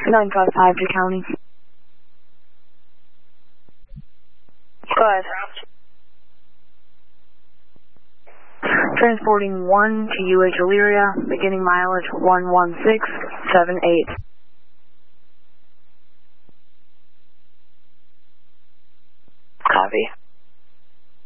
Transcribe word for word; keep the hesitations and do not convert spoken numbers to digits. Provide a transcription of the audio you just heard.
nine five five to county. Go ahead. Transporting one to U H Elyria, beginning mileage one one six seven eight. Copy.